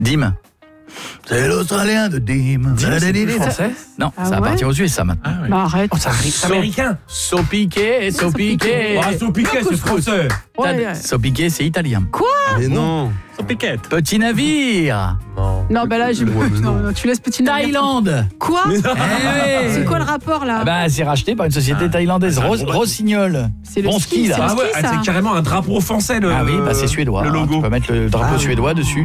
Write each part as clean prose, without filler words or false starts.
Dim. C'est l'Australien de Dim. C'est français? Non, Ah ça ouais appartient aux USA maintenant. Ah, ouais. Bah arrête. Oh, c'est américain. Sopiqué, sopiqué. Ah, Sopiquet, c'est français. Ouais. Sopiqué, c'est italien. Mais non. Sopiquette. Petit navire. Non, bah là, non, tu laisses petit navire. Thaïlande. Quoi? Eh oui. C'est quoi le rapport là? Bah, c'est racheté par une société thaïlandaise, c'est un gros Rossignol. C'est le Bon ski, ski, là. c'est le Ah ouais, ski, ça. c'est carrément un drapeau français. Ah oui, bah c'est suédois. Le hein. logo. Tu peux mettre le drapeau suédois dessus.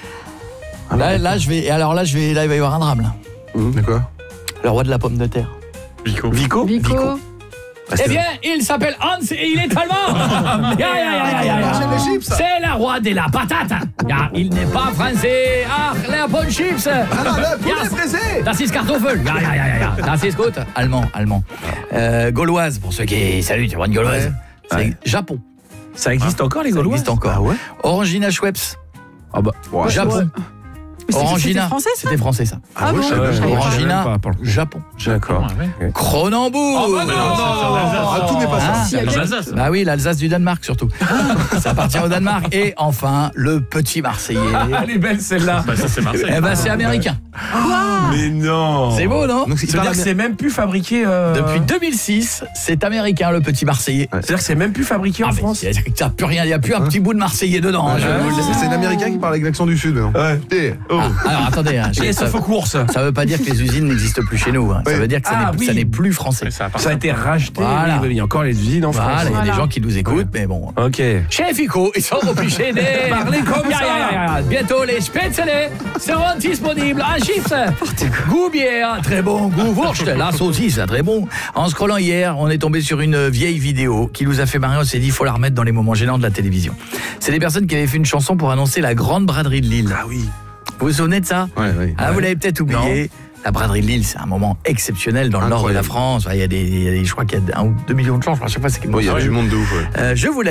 Là, il va y avoir un drame là. D'accord. Le roi de la pomme de terre. Vico. Vico. Eh bien, il s'appelle Hans et il est allemand. C'est le roi de la patate. Ja, il n'est pas français. Ach, les bonnes chips. Das ist Kartoffel. Ja. Das ist gut. Allemand. Gauloise, pour ceux qui... Salut, tu vois une gauloise. C'est Ouais. Japon. Ça existe encore, les Ça Gaulois? existe encore. Ah ouais. Orangina Schweppes. Ah bah, ouais. Japon. Ouais. Mais Orangina. c'était français, ça? C'était français, ça. Ah bon? je savais Je savais pas. pas. Orangina, pour le coup. Japon. D'accord. Cronenbourg. Oh, bah non, Ah, tout n'est pas ça. Hein? Si, il y a quelqu'un- Bah oui, l'Alsace du Danemark surtout. Ça appartient au Danemark. Et enfin, le petit Marseillais. Elle est belle celle-là. Bah ça c'est Marseille. Eh ben c'est américain. Mais non. C'est beau, non? Donc, Ça veut dire que c'est même plus fabriqué. Depuis 2006, c'est américain, le petit Marseillais. C'est-à-dire que c'est même plus fabriqué en Ah, mais France. il n'y a plus rien, il n'y a plus un petit bout de Marseillais dedans. hein, je vous le dis. C'est un Américain qui parle avec l'accent du Sud. Non Ouais. Oh. Ah, alors attendez, hein, Et ça sauf aux courses. ne veut pas dire que les usines n'existent plus chez nous. hein. Ça Oui. veut dire que Ah, oui. ça n'est plus français. Mais ça appartient. Ça a été racheté. Voilà. Oui, il y a encore les usines en France. Voilà, il y a des Voilà. gens qui nous écoutent, mais bon. Ok. Chez Fico, ils sont obligés de Parlez comme ça. Bientôt les spätzle seront disponibles en chips. Goût bière, très bon. Goût wurst, la saucisse, très bon. En scrollant hier, on est tombé sur une vieille vidéo qui nous a fait marrer. On s'est dit, il faut la remettre dans les moments gênants de la télévision. C'est des personnes qui avaient fait une chanson pour annoncer la grande braderie de Lille. Ah oui. Vous vous souvenez de ça? Ouais. Ah, vous l'avez peut-être oublié. La braderie de Lille, c'est un moment exceptionnel dans le nord de la Incroyable. France. Il y a je crois qu'il y a 1 ou 2 millions de gens. À chaque fois, c'est Il y a du monde de ouf. Ouais. je vous